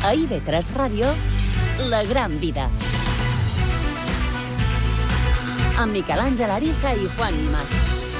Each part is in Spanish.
A IB3 Ràdio, La Gran Vida. Amb Miquel Àngel Ariza i Juan Mas.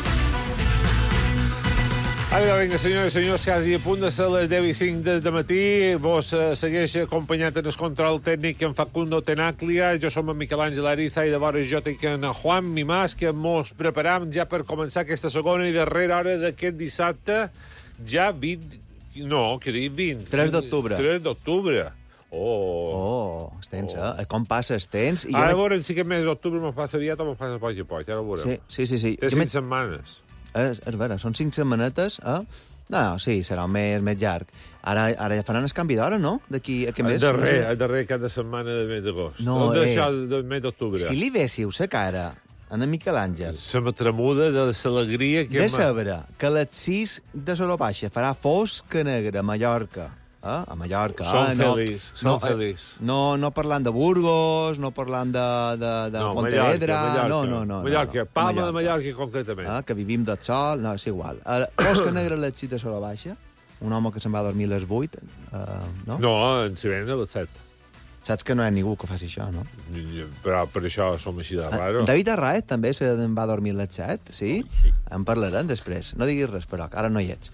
Ara, vinga, senyores i senyors, quasi a punt de ser les 10:05 del matí. Vos segueix acompanyat en el control tècnic en Facundo Tenaglia. Jo som en Miquel Àngel Ariza i de vora jo tinc en Juan Mas, que mos preparam ja per començar aquesta segona i darrera hora d'aquest dissabte, ja 20... No, que dic 20. 3 d'octubre. 3 d'octubre. Estens, eh? Com passa, estens. I ara veurem si aquest mes d'octubre me'n passa aviat o me'n passa poc a poc. Ara ho veurem. Sí. Té 5 setmanes. És vera, són 5 setmanetes, eh? No, sí, serà un mes més llarg. Ara ja faran el canvi d'hora, no? D'aquí a què mes? El darrer cada setmana del mes d'agost. No, del mes d'octubre. Si li véssiu la cara a en Miquel Àngel... Se m'atremuda de l'alegria que... De saber que a les 6 de Solo Baixa farà fosc negre a Mallorca. A Mallorca. Som feliç. No parlant de Burgos, no parlant de Pontevedra... No. Mallorca, Palma de Mallorca, concretament. Que vivim del sol... No, és igual. Fosc negre a les 6 de Solo Baixa, un home que se'n va dormir a les 8, no? No, ens hi ven a les 7. Saps que no hi ha ningú que faci això, no? Però per això som així de raro. David Arraez també se'n va dormir a les 7, sí? Sí. En parlarem després. No diguis res, però, que ara no hi ets.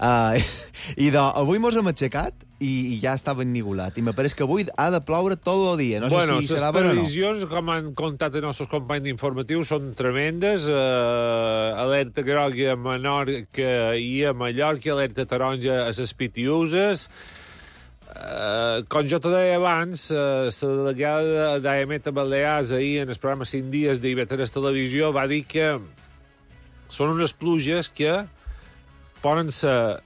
Avui mos hem aixecat i ja estava ennigolat. I me pareix que avui ha de ploure tot el dia. No sé si serà vera o no. Les previsions, com han contat els nostres companys d'informatius, són tremendes. Alerta groga a Menorca i a Mallorca, alerta taronja a les Pitiuses. Com jo te deia abans, la delegada d'AEMET a Balears ahir en el programa 5 dies d'IV3 Televisió va dir que són unes pluges que poden ser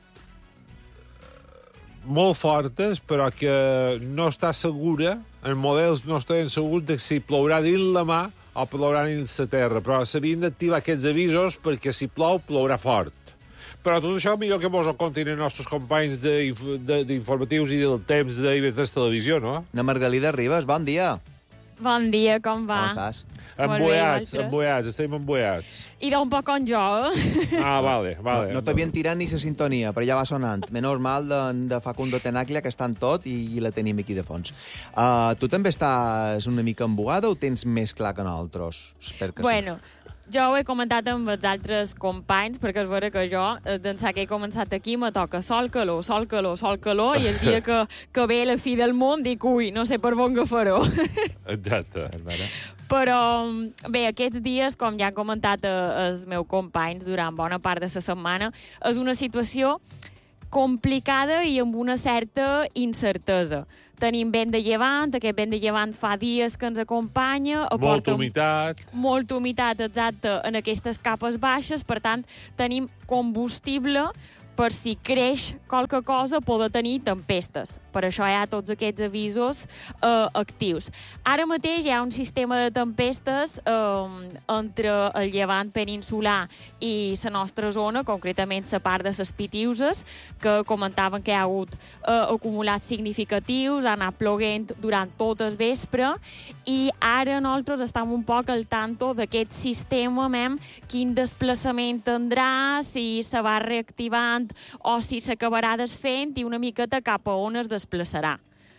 molt fortes, però que no està segura, els models no estan segurs de si plourà dins la mà o plourà dins la terra, però s'havien d'activar aquests avisos perquè si plou, plourà fort. Però tot això millor que mos ho contin els nostres companys d'informatius i del temps d'IV3 Televisió, no? Na Margalida Ribas, bon dia. Bon dia, com va? Com estàs? Emboiats, estem emboiats. I d'un poc con jo, vale. No t'havien tirat ni la sintonia, però ja va sonant. Menys mal de Facundo Tenaglia, que està en tot, i la tenim aquí de fons. Tu també estàs una mica embogada o tens més clar que nosaltres? Espero que sí. Jo ho he comentat amb els altres companys, perquè és vera que jo, d'ençà que he començat aquí, me toca sol, calor, i el dia que ve la fi del món dic, ui, no sé per on agafar-ho. Exacte. Però, bé, aquests dies, com ja han comentat els meus companys durant bona part de la setmana, és una situació complicada i amb una certa incertesa. Tenim vent de llevant, aquest vent de llevant fa dies que ens acompanya. Molta humitat. Molta humitat, exacte, en aquestes capes baixes, per tant, tenim combustible per si creix qualque cosa poder tenir tempestes. Per això hi ha tots aquests avisos actius. Ara mateix hi ha un sistema de tempestes entre el llevant peninsular i la nostra zona, concretament la part de les Pitiuses, que comentaven que hi ha hagut acumulats significatius, ha anat ploguent durant tot el vespre, i ara nosaltres estem un poc al tanto d'aquest sistema, quin desplaçament tindrà, si se va reactivant o si s'acabarà desfent i una miqueta cap a on es desplaçarà.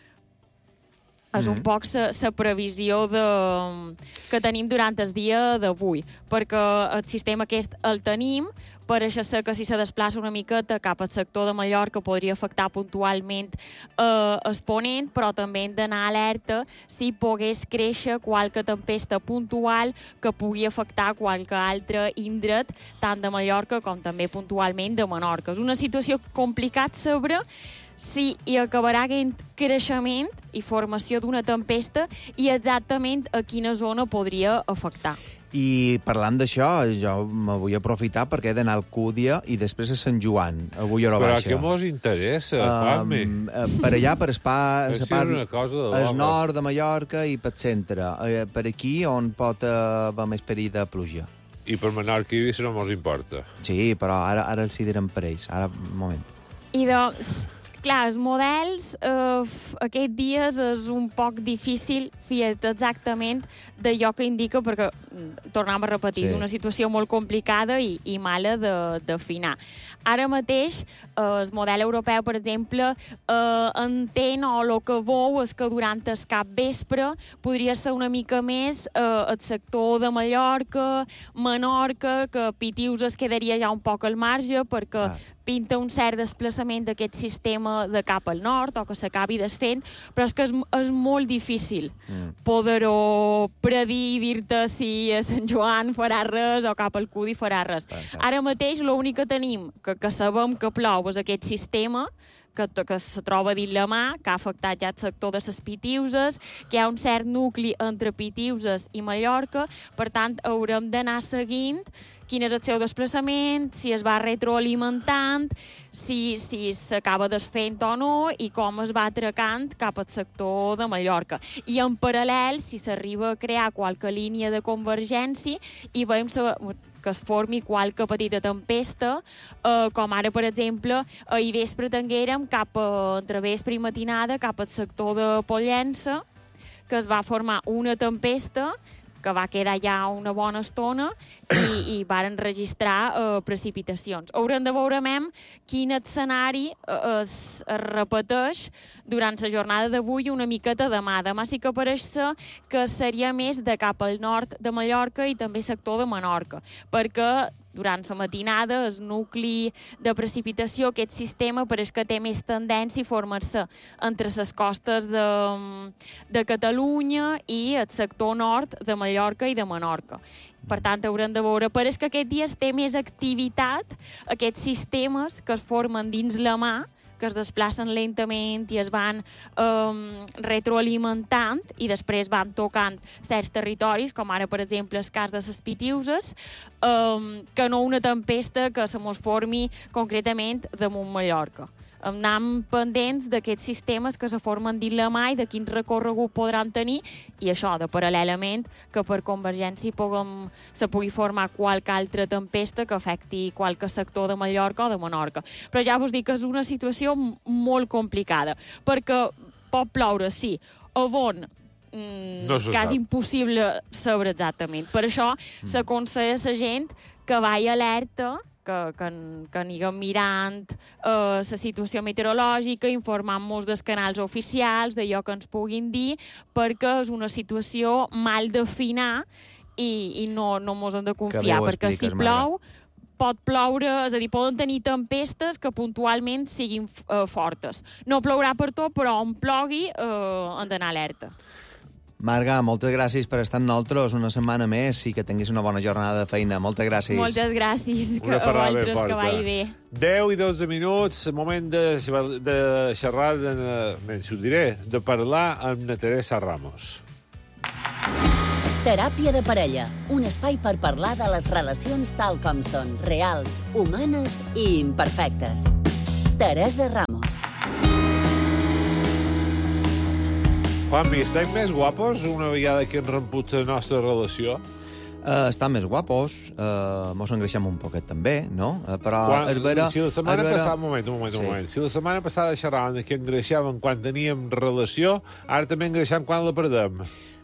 És un poc la previsió que tenim durant el dia d'avui, perquè el sistema aquest el tenim, pareix ser que si se desplaça una miqueta cap al sector de Mallorca podria afectar puntualment el ponent, però també hem d'anar alerta si pogués créixer qualque tempesta puntual que pugui afectar qualque altre indret, tant de Mallorca com també puntualment de Menorca. És una situació complicada saber si hi acabarà aquest creixement i formació d'una tempesta i exactament a quina zona podria afectar. I parlant d'això, jo me vull aprofitar perquè he d'anar al Cúdia i després a Sant Joan, avui a hora baixa. Però què mos interessa, Juanmi? Per allà, per el nord de Mallorca i pel centre. Per aquí, on pot haver més perill de pluja. I per Menorca i Eivissa no mos importa. Sí, però ara els hi direm per ells. Ara, un moment. I doncs, Clar, els models aquests dies és un poc difícil fer exactament d'allò que indica, perquè, tornem a repetir, és una situació molt complicada i mala d'afinar. Ara mateix, el model europeu, per exemple, entén o el que veu és que durant el capvespre podria ser una mica més el sector de Mallorca, Menorca, que Pitius es quedaria ja un poc al marge perquè pinta un cert desplaçament d'aquest sistema de cap al nord o que s'acabi desfent, però és que és molt difícil poder-ho predir i dir-te si a Sant Joan farà res o cap al Cudi farà res. Ara mateix l'únic que tenim, que sabem que plou, és aquest sistema que se troba dins la mà, que ha afectat ja el sector de les Pitiuses, que hi ha un cert nucli entre Pitiuses i Mallorca, per tant, haurem d'anar seguint quin és el seu desplaçament, si es va retroalimentant, si s'acaba desfent o no i com es va atracant cap al sector de Mallorca. I en paral·lel, si s'arriba a crear qualque línia de convergència i veiem que es formi qualque petita tempesta, com ara, per exemple, ahir vespre tinguérem entre vespre i matinada cap al sector de Pollença, que es va formar una tempesta que va quedar ja una bona estona i varen registrar precipitacions. Haurem de veure quin escenari es repeteix durant la jornada d'avui una miqueta demà. Demà sí que pareix ser que seria més de cap al nord de Mallorca i també sector de Menorca, perquè durant la matinada el nucli de precipitació, aquest sistema, pareix que té més tendència a formar-se entre les costes de Catalunya i el sector nord de Mallorca i de Menorca. Per tant, haurem de veure. Pareix que aquest dia té més activitat aquests sistemes que es formen dins la mà, que es desplacen lentament i es van retroalimentant i després van tocant certs territoris, com ara, per exemple, el cas de les Pitiuses, que no una tempesta que se mos formi concretament damunt Mallorca. Anem pendents d'aquests sistemes que se formen dins la mà i de quin recorregut podran tenir i això, de paral·lelament, que per convergència se pugui formar qualque altra tempesta que afecti qualque sector de Mallorca o de Menorca. Però ja vos dic que és una situació molt complicada, perquè pot ploure, sí, a on quasi impossible saber exactament. Per això s'aconsella a la gent que vagi alerta, que anirem mirant la situació meteorològica, informant-nos dels canals oficials, d'allò que ens puguin dir, perquè és una situació mal d'afinar i no mos hem de confiar, perquè si plou pot ploure, és a dir, poden tenir tempestes que puntualment siguin fortes. No plourà per tot, però on plogui hem d'anar alerta. Marga, moltes gràcies per estar amb nosaltres una setmana més i que tinguis una bona jornada de feina. Moltes gràcies. Moltes gràcies. Una ferrada ben forta. Que vagi bé. 10 i 12 minuts, moment de xerrar, ho diré, de parlar amb na Teresa Ramos. Teràpia de parella, un espai per parlar de les relacions tal com són, reals, humanes i imperfectes. Teresa Ramos. Juanmi, estem més guapos una vegada que hem romput la nostra relació? Estan més guapos, mos engreixem un poquet també, no? Però si la setmana passada... Un moment. Si la setmana passada xerràvem que engreixàvem quan teníem relació, ara també engreixem quan la perdem.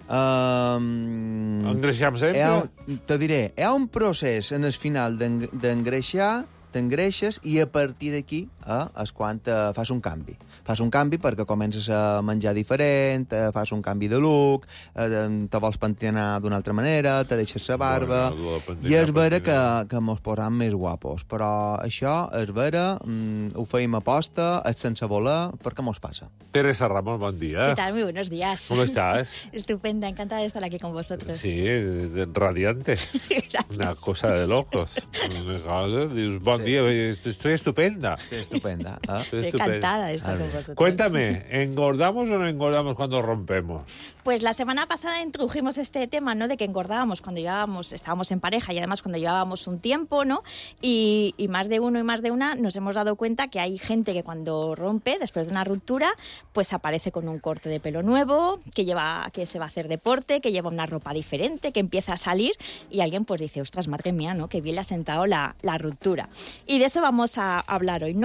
Engreixem sempre? Te diré, hi ha un procés en el final d'engreixar, t'engreixes i a partir d'aquí és quan fas un canvi. Fas un canvi perquè comences a menjar diferent, fas un canvi de look, te vols pentinar d'una altra manera, te deixes la barba... I és vera que mos posam més guapos. Però això és vera, ho feim a posta, és sense voler, perquè mos pasa. Teresa Ramos, bon día. ¿Qué tal? Muy buenos días. ¿Cómo estás? Estupenda, encantada de estar aquí con vosotros. Sí, radiante. Una cosa de locos. Dius, bon día, estoy estupenda. Estoy estupenda. Estoy encantada de estar con vosotros. Cuéntame, ¿engordamos o no engordamos cuando rompemos? Pues la semana pasada introdujimos este tema, ¿no? De que engordábamos cuando estábamos en pareja y además cuando llevábamos un tiempo, ¿no? Y más de uno y más de una nos hemos dado cuenta que hay gente que cuando rompe, después de una ruptura, pues aparece con un corte de pelo nuevo, que se va a hacer deporte, que lleva una ropa diferente, que empieza a salir y alguien pues dice, ostras, madre mía, ¿no? Que bien le ha sentado la ruptura. Y de eso vamos a hablar hoy. No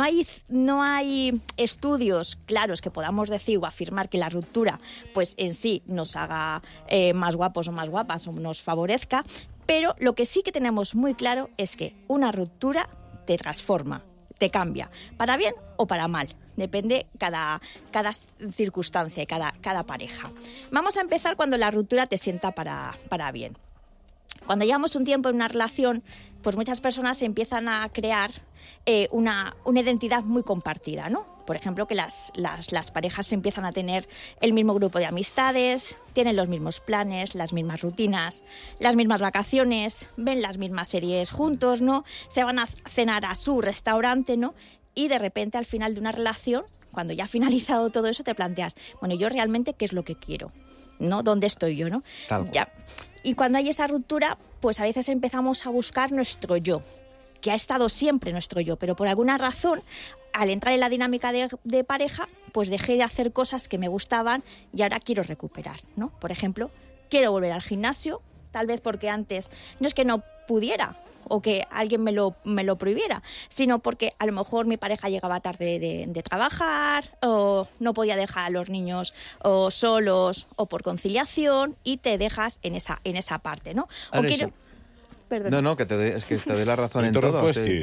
hay estudios claros que podamos decir o afirmar que la ruptura pues en sí nos haga más guapos o más guapas o nos favorezca, pero lo que sí que tenemos muy claro es que una ruptura te transforma, te cambia, para bien o para mal. Depende cada circunstancia, cada pareja. Vamos a empezar cuando la ruptura te sienta para bien. Cuando llevamos un tiempo en una relación, pues muchas personas empiezan a crear una identidad muy compartida, ¿no? Por ejemplo, que las parejas empiezan a tener el mismo grupo de amistades, tienen los mismos planes, las mismas rutinas, las mismas vacaciones, ven las mismas series juntos, ¿no? Se van a cenar a su restaurante, ¿no? Y de repente al final de una relación, cuando ya ha finalizado todo eso, te planteas, bueno, yo realmente qué es lo que quiero, ¿no? ¿Dónde estoy yo, no? Ya. Y cuando hay esa ruptura, pues a veces empezamos a buscar nuestro yo, que ha estado siempre nuestro yo, pero por alguna razón, al entrar en la dinámica de pareja, pues dejé de hacer cosas que me gustaban y ahora quiero recuperar, ¿no? Por ejemplo, quiero volver al gimnasio, tal vez porque antes no es que no pudiera o que alguien me lo prohibiera, sino porque a lo mejor mi pareja llegaba tarde de trabajar o no podía dejar a los niños o solos o por conciliación y te dejas en esa parte, ¿no? O quiero... Perdona. No, que es que te doy la raó en tot.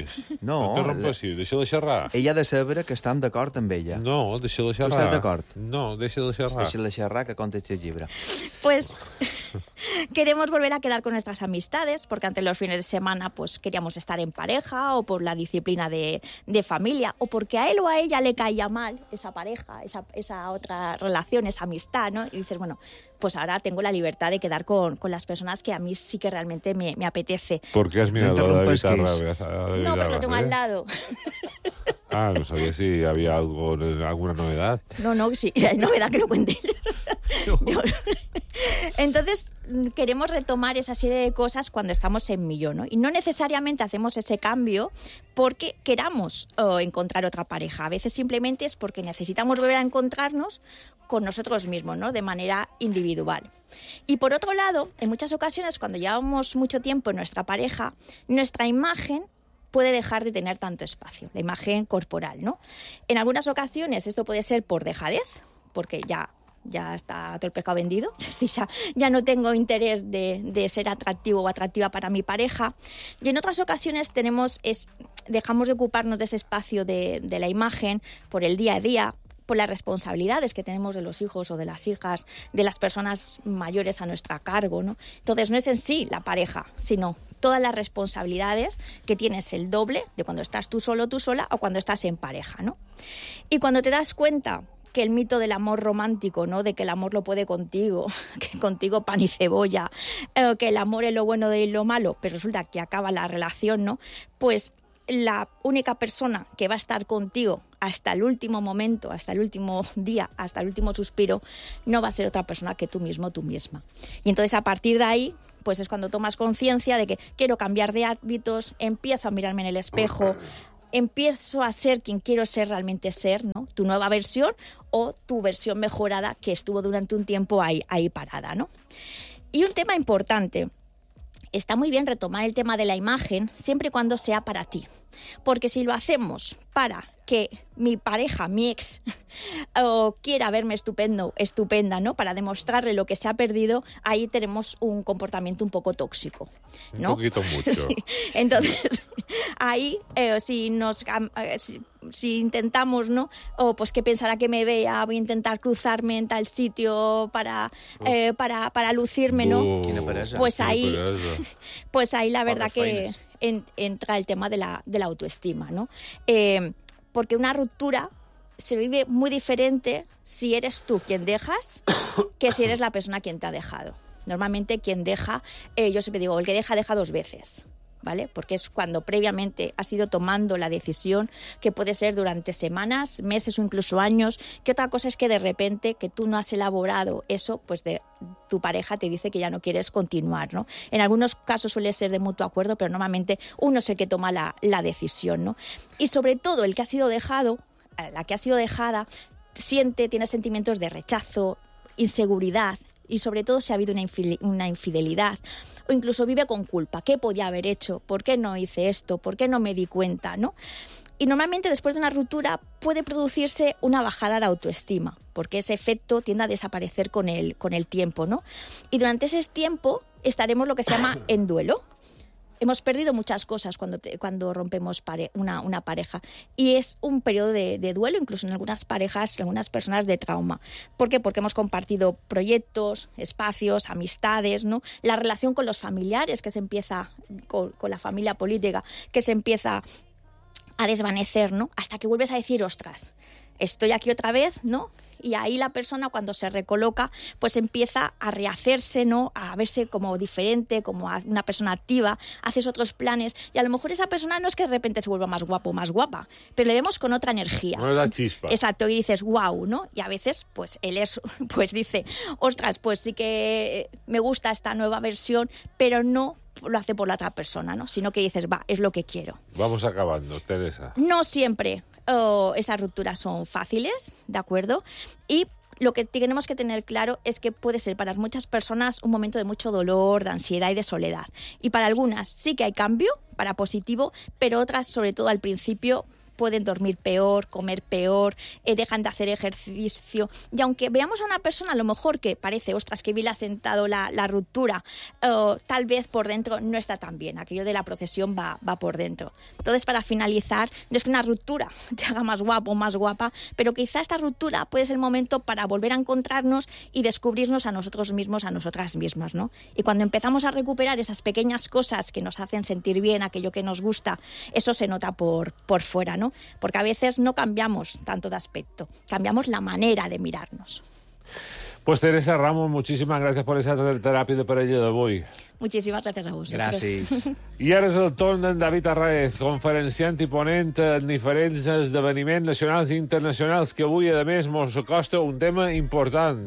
No t'interrompessis, deixa de xerrar. Ella ha de saber que estem d'acord amb ella. No, deixa de xerrar. Tu estàs d'acord? No, deixa de xerrar. Deixa de xerrar, que contesti el llibre. Pues queremos volver a quedar con nuestras amistades, porque antes los fines de semana pues queríamos estar en pareja, o por la disciplina de familia, o porque a él o a ella le caía mal esa pareja, esa otra relación, esa amistad, ¿no? Y dices, bueno, pues ahora tengo la libertad de quedar con las personas que a mí sí que realmente me apetece. ¿Por qué has mirado la guitarra? No, pero lo tengo al lado. Ah, no sabía si había alguna novedad. No, sí, hay novedad que lo cuente. Entonces, queremos retomar esa serie de cosas cuando estamos en millón, ¿no? Y no necesariamente hacemos ese cambio porque queramos encontrar otra pareja. A veces simplemente es porque necesitamos volver a encontrarnos con nosotros mismos, ¿no? De manera individual. Y por otro lado, en muchas ocasiones, cuando llevamos mucho tiempo en nuestra pareja, nuestra imagen puede dejar de tener tanto espacio, la imagen corporal, ¿no? En algunas ocasiones esto puede ser por dejadez, porque ya está todo el pescado vendido, es decir, ya no tengo interés de ser atractivo o atractiva para mi pareja. Y en otras ocasiones dejamos de ocuparnos de ese espacio de la imagen por el día a día, por las responsabilidades que tenemos de los hijos o de las hijas, de las personas mayores a nuestra cargo, ¿no? Entonces no es en sí la pareja, sino todas las responsabilidades que tienes el doble de cuando estás tú solo, tú sola, o cuando estás en pareja, ¿no? Y cuando te das cuenta que el mito del amor romántico, ¿no? De que el amor lo puede contigo, que contigo pan y cebolla, que el amor es lo bueno y lo malo, pero resulta que acaba la relación, ¿no? Pues la única persona que va a estar contigo hasta el último momento, hasta el último día, hasta el último suspiro, no va a ser otra persona que tú mismo, tú misma. Y entonces a partir de ahí, pues es cuando tomas conciencia de que quiero cambiar de hábitos, empiezo a mirarme en el espejo, empiezo a ser quien quiero realmente ser, ¿no? Tu nueva versión o tu versión mejorada que estuvo durante un tiempo ahí parada, ¿no? Y un tema importante. Está muy bien retomar el tema de la imagen siempre y cuando sea para ti. Porque si lo hacemos para que mi pareja, mi ex, quiera verme estupenda, ¿no? Para demostrarle lo que se ha perdido, ahí tenemos un comportamiento un poco tóxico, ¿no? Un poquito mucho. Sí. Entonces, ahí, si intentamos, ¿no? O pues que pensará que me vea, voy a intentar cruzarme en tal sitio para lucirme, ¿no? Pues ahí la verdad que entra el tema de la autoestima, ¿no? Porque una ruptura se vive muy diferente si eres tú quien dejas que si eres la persona quien te ha dejado. Normalmente quien deja, yo siempre digo, el que deja dos veces, ¿vale? Porque es cuando previamente has ido tomando la decisión, que puede ser durante semanas, meses o incluso años, que otra cosa es que de repente que tú no has elaborado eso, pues tu pareja te dice que ya no quieres continuar, ¿no? En algunos casos suele ser de mutuo acuerdo, pero normalmente uno es el que toma la decisión, ¿no? Y sobre todo el que ha sido dejado, la que ha sido dejada, tiene sentimientos de rechazo, inseguridad, y sobre todo si ha habido una infidelidad, o incluso vive con culpa. ¿Qué podía haber hecho? ¿Por qué no hice esto? ¿Por qué no me di cuenta? ¿No? Y normalmente después de una ruptura puede producirse una bajada de autoestima, porque ese efecto tiende a desaparecer con el tiempo, ¿no? Y durante ese tiempo estaremos lo que se llama en duelo. Hemos perdido muchas cosas cuando rompemos una pareja. Y es un periodo de duelo, incluso en algunas parejas, en algunas personas de trauma. ¿Por qué? Porque hemos compartido proyectos, espacios, amistades, ¿no? La relación con los familiares, que se empieza, con la familia política, que se empieza a desvanecer, ¿no? Hasta que vuelves a decir, ostras, estoy aquí otra vez, ¿no? Y ahí la persona, cuando se recoloca, pues empieza a rehacerse, ¿no? A verse como diferente, como una persona activa, haces otros planes, y a lo mejor esa persona no es que de repente se vuelva más guapo o más guapa, pero le vemos con otra energía. No da chispa. Exacto, y dices, wow, ¿no? Y a veces, pues él pues dice, ostras, pues sí que me gusta esta nueva versión, pero no lo hace por la otra persona, ¿no? Sino que dices, va, es lo que quiero. Vamos acabando, Teresa. No siempre esas rupturas son fáciles, ¿de acuerdo? Y lo que tenemos que tener claro es que puede ser para muchas personas un momento de mucho dolor, de ansiedad y de soledad. Y para algunas sí que hay cambio, para positivo, pero otras, sobre todo al principio, pueden dormir peor, comer peor, dejan de hacer ejercicio. Y aunque veamos a una persona a lo mejor que parece, ostras, que bien le ha sentado la ruptura, tal vez por dentro no está tan bien. Aquello de la procesión va por dentro. Entonces, para finalizar, no es que una ruptura te haga más guapo o más guapa, pero quizá esta ruptura puede ser el momento para volver a encontrarnos y descubrirnos a nosotros mismos, a nosotras mismas, ¿no? Y cuando empezamos a recuperar esas pequeñas cosas que nos hacen sentir bien, aquello que nos gusta, eso se nota por fuera, ¿no? Porque a veces no cambiamos tanto de aspecto, cambiamos la manera de mirarnos. Pues Teresa Ramos, muchísimas gracias por esa teràpia de parella d'avui. Muchísimas gracias a vosotros. Gràcies. I ara és el torn d'en David Arraez, conferenciant i ponent en diferents esdeveniments nacionals i internacionals, que avui, a més, mos acosta un tema important.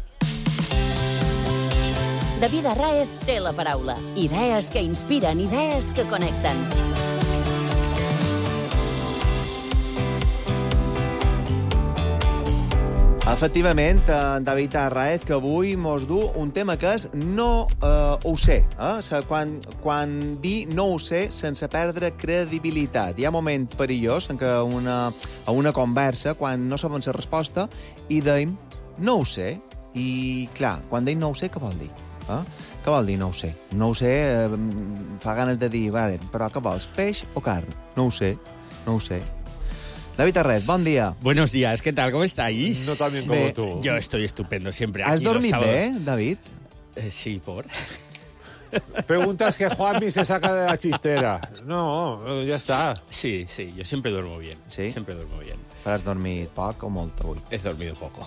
David Arraez té la paraula. Idees que inspiren, idees que connecten. Efectivament, en David Arraez, que avui mos du un tema que és no ho sé. Quan dir no ho sé sense perdre credibilitat. Hi ha moment perillós en què a una conversa, quan no sabem la resposta, i deim no ho sé. I, clar, quan deim no ho sé, què vol dir? Què vol dir no ho sé? No ho sé, fa ganes de dir, vale, però què vols, peix o carn? No ho sé, no ho sé. David Arraez, bon día. Buenos días, ¿qué tal? ¿Cómo estáis? No tan bien como tú. Yo estoy estupendo siempre. ¿Has aquí los dormido sábados. bien, David? Sí, por... Preguntas que Juanmi se saca de la chistera. No, ya está. Sí, yo siempre duermo bien. Sí? Siempre duermo bien. Però has dormit poc o molt avui? He dormido poco.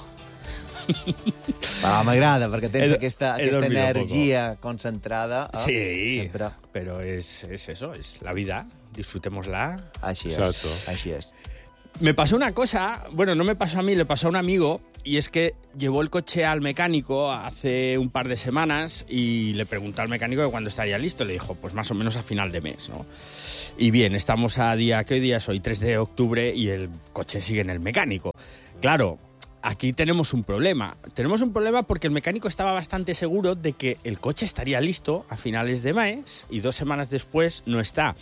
Però m'agrada, perquè tens aquesta dormido energia concentrada. Sí, Sempre. pero es eso, es la vida. Disfrutémosla. Així és, Exacto. així és. Me pasó una cosa, bueno, no me pasó a mí, le pasó a un amigo, y es que llevó el coche al mecánico hace un par de semanas y le preguntó al mecánico que cuándo estaría listo. Le dijo, pues más o menos a final de mes, ¿no? Y bien, estamos a día, ¿qué día es hoy? 3 de octubre y el coche sigue en el mecánico. Claro, aquí tenemos un problema. Tenemos un problema porque el mecánico estaba bastante seguro de que el coche estaría listo a finales de mes y 2 semanas después no está.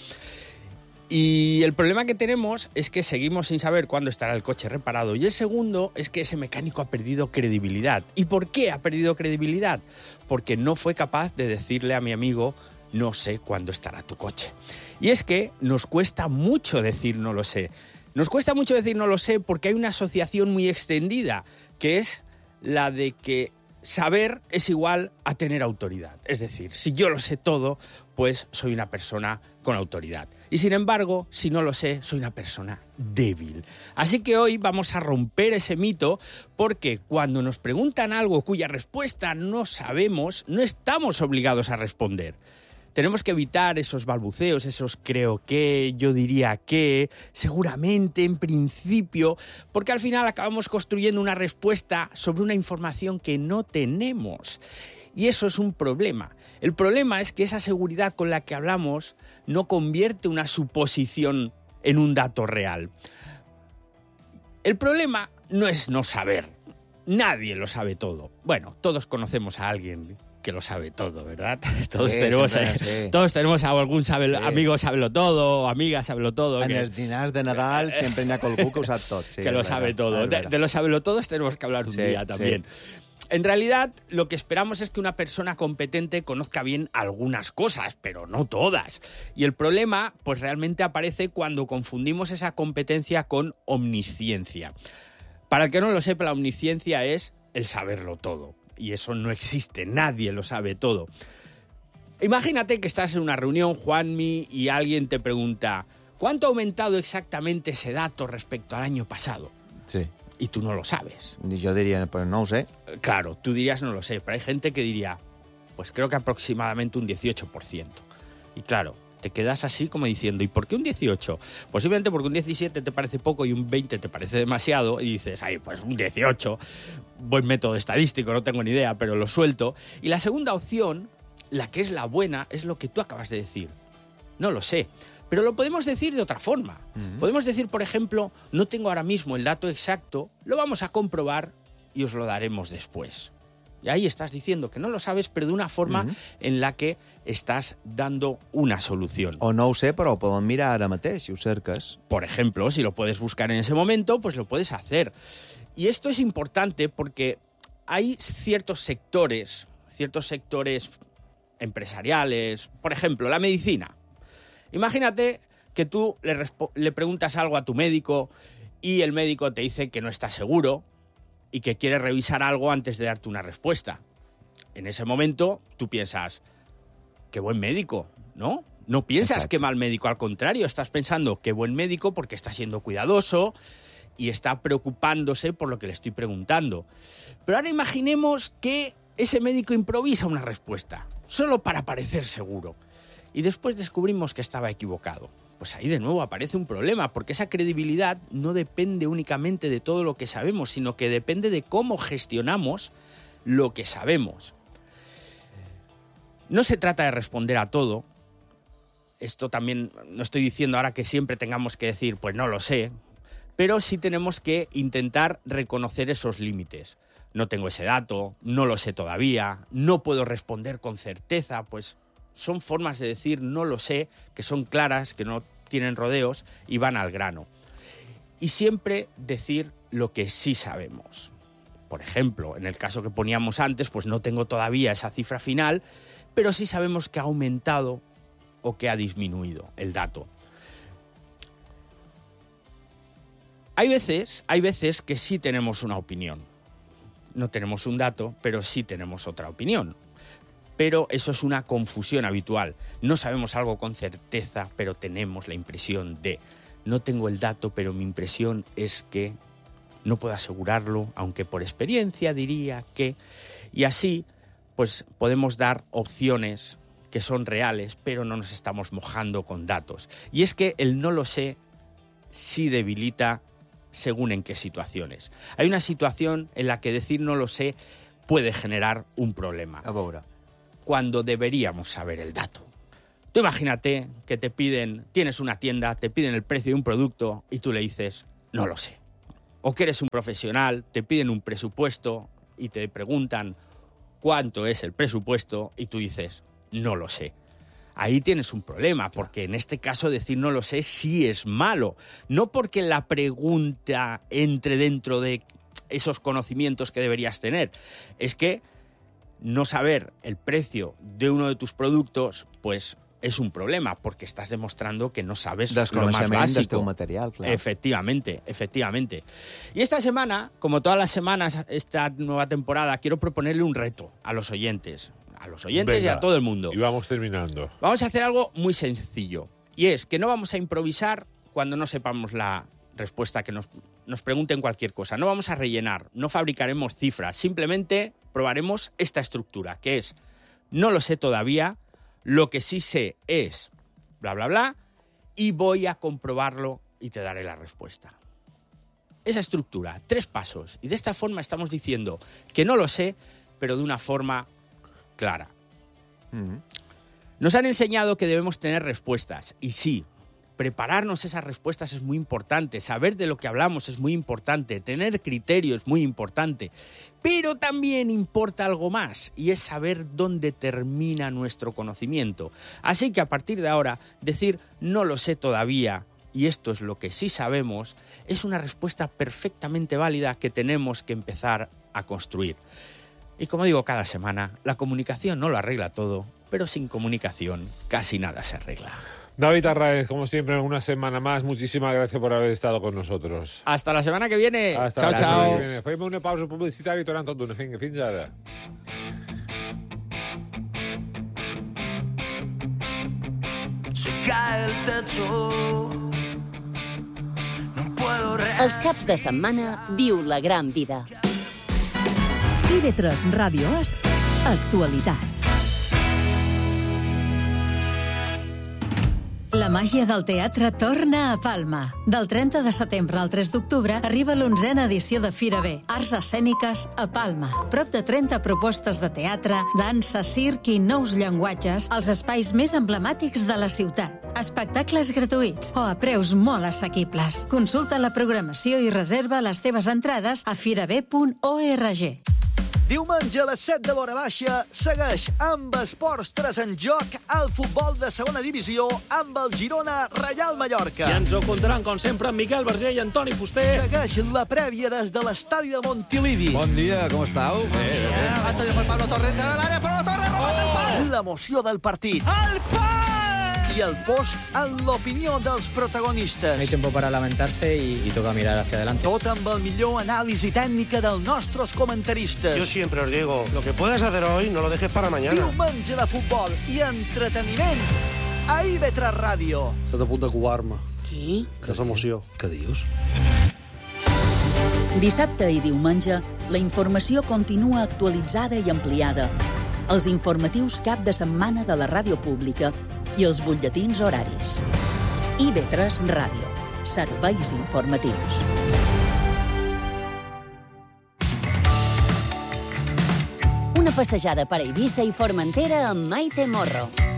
Y el problema que tenemos es que seguimos sin saber cuándo estará el coche reparado. Y el segundo es que ese mecánico ha perdido credibilidad. ¿Y por qué ha perdido credibilidad? Porque no fue capaz de decirle a mi amigo, no sé cuándo estará tu coche. Y es que nos cuesta mucho decir no lo sé. Nos cuesta mucho decir no lo sé porque hay una asociación muy extendida, que es la de que saber es igual a tener autoridad. Es decir, si yo lo sé todo, pues soy una persona con autoridad. Y sin embargo, si no lo sé, soy una persona débil. Así que hoy vamos a romper ese mito porque cuando nos preguntan algo cuya respuesta no sabemos, no estamos obligados a responder. Tenemos que evitar esos balbuceos, esos creo que, yo diría que, seguramente, en principio, porque al final acabamos construyendo una respuesta sobre una información que no tenemos. Y eso es un problema. El problema es que esa seguridad con la que hablamos no convierte una suposición en un dato real. El problema no es no saber. nadie lo sabe todo. Bueno, todos conocemos a alguien que lo sabe todo, ¿verdad? Todos tenemos a algún amigo sábelo todo, o amiga sábelo todo. En els dinars de Nadal sempre n'hi ha algú que ho sap tot. Sí, que lo sabe todo. De los sábelo todos tenemos que hablar un día también. En realidad, lo que esperamos es que una persona competente conozca bien algunas cosas, pero no todas. Y el problema, pues realmente aparece cuando confundimos esa competencia con omnisciencia. Para el que no lo sepa, la omnisciencia es el saberlo todo. Y eso no existe, nadie lo sabe todo. Imagínate que estás en una reunión, Juanmi, y alguien te pregunta, ¿cuánto ha aumentado exactamente ese dato respecto al año pasado? Sí. Y tú no lo sabes. Jo diria, pues no ho sé. Claro, tú dirías no lo sé, pero hay gente que diría, pues creo que aproximadamente un 18%. Y claro, te quedas así como diciendo, ¿y por qué un 18? Posiblemente porque un 17 te parece poco y un 20 te parece demasiado, y dices, ay, pues un 18, buen método estadístico, no tengo ni idea, pero lo suelto. Y la segunda opción, la que es la buena, es lo que tú acabas de decir. No lo sé. Pero lo podemos decir de otra forma. Podemos decir, por ejemplo, no tengo ahora mismo el dato exacto, lo vamos a comprobar y os lo daremos después. Y ahí estás diciendo que no lo sabes, pero de una forma en la que estás dando una solución. O no ho sé, però ho podem mirar ara mateix, si ho cerques. Por ejemplo, si lo puedes buscar en ese momento, pues lo puedes hacer. Y esto es importante porque hay ciertos sectores empresariales, por ejemplo, la medicina. Imagínate que tú le preguntas algo a tu médico y el médico te dice que no está seguro y que quiere revisar algo antes de darte una respuesta. En ese momento tú piensas, qué buen médico, ¿no? No piensas qué mal médico, al contrario, estás pensando qué buen médico porque está siendo cuidadoso y está preocupándose por lo que le estoy preguntando. Pero ahora imaginemos que ese médico improvisa una respuesta, solo para parecer seguro. Y después descubrimos que estaba equivocado. Pues ahí de nuevo aparece un problema, porque esa credibilidad no depende únicamente de todo lo que sabemos, sino que depende de cómo gestionamos lo que sabemos. No se trata de responder a todo. Esto también no estoy diciendo ahora que siempre tengamos que decir, pues no lo sé, pero sí tenemos que intentar reconocer esos límites. No tengo ese dato, no lo sé todavía, no puedo responder con certeza, pues son formas de decir no lo sé, que son claras, que no tienen rodeos y van al grano. Y siempre decir lo que sí sabemos. Por ejemplo, en el caso que poníamos antes, pues no tengo todavía esa cifra final, pero sí sabemos que ha aumentado o que ha disminuido el dato. Hay veces que sí tenemos una opinión. No tenemos un dato, pero sí tenemos otra opinión. Pero eso es una confusión habitual. No sabemos algo con certeza, pero tenemos la impresión de. No tengo el dato, pero mi impresión es que. No puedo asegurarlo, aunque por experiencia diría que. Y así, pues podemos dar opciones que son reales, pero no nos estamos mojando con datos. Y es que el no lo sé sí debilita según en qué situaciones. Hay una situación en la que decir no lo sé puede generar un problema. A veure. Cuando deberíamos saber el dato. Tú imagínate que tienes una tienda, te piden el precio de un producto y tú le dices, no lo sé. O que eres un profesional, te piden un presupuesto y te preguntan cuánto es el presupuesto y tú dices, no lo sé. Ahí tienes un problema, porque en este caso decir no lo sé sí es malo. No porque la pregunta entre dentro de esos conocimientos que deberías tener. Es que no saber el precio de uno de tus productos, pues es un problema, porque estás demostrando que no sabes lo más básico. Del teu material, clar. Efectivamente. Y esta semana, como todas las semanas, esta nueva temporada, quiero proponerle un reto a los oyentes. Venga, y a todo el mundo. Y vamos terminando. Vamos a hacer algo muy sencillo. Y es que no vamos a improvisar cuando no sepamos la respuesta, que nos pregunten cualquier cosa. No vamos a rellenar, no fabricaremos cifras. Simplemente probaremos esta estructura, que es, no lo sé todavía, lo que sí sé es bla, bla, bla, y voy a comprobarlo y te daré la respuesta. Esa estructura, 3 pasos. Y de esta forma estamos diciendo que no lo sé, pero de una forma clara. Nos han enseñado que debemos tener respuestas, y sí, prepararnos esas respuestas es muy importante, saber de lo que hablamos es muy importante, tener criterio es muy importante, pero también importa algo más, y es saber dónde termina nuestro conocimiento. Así que a partir de ahora, decir no lo sé todavía, y esto es lo que sí sabemos, es una respuesta perfectamente válida que tenemos que empezar a construir. Y como digo cada semana, la comunicación no lo arregla todo, pero sin comunicación casi nada se arregla. David Arraez, como siempre, una semana más. Muchísimas gracias por haber estado con nosotros. Hasta la semana que viene. Hasta Chao, la chao. setmana que viene. Fem una pausa publicitària i tornem tot d'una. Fins ara. Se cae el techo. No puedo Els caps de setmana viu la gran vida. TV3 Ràdio és actualitat. La màgia del teatre torna a Palma. Del 30 de setembre al 3 d'octubre arriba l'11a edició de Fira B, Arts Escèniques a Palma. Prop de 30 propostes de teatre, dansa, circ i nous llenguatges als espais més emblemàtics de la ciutat. Espectacles gratuïts o a preus molt assequibles. Consulta la programació i reserva les teves entrades a firab.org. Diumenge a les 7 de l'hora baixa segueix amb Esports 3 en joc el futbol de segona divisió amb el Girona Reial Mallorca. I ens ho contaran, com sempre, amb Miquel Verger i Antoni Fuster. Segueix la prèvia des de l'estadi de Montilivi. Bon dia, com estàu? Antonio per Pablo Torres de l'àrea, però la Torre remata el pal. L'emoció del partit. El pal! I el post en l'opinió dels protagonistes. No hay tiempo para lamentarse y toca mirar hacia adelante. Tot amb el millor anàlisi tècnica dels nostres comentaristes. Yo siempre os digo, lo que puedes hacer hoy no lo dejes para mañana. Diumenge de futbol i entreteniment a IB3 Ràdio. Estàs a punt de covar-me. Qui? Que és emoció. Què dius? Dissabte i diumenge, la informació continua actualitzada i ampliada. Els informatius cap de setmana de la ràdio pública i els butlletins horaris. IB3 Ràdio. Serveis informatius. Una passejada per Eivissa i Formentera amb Maite Morro.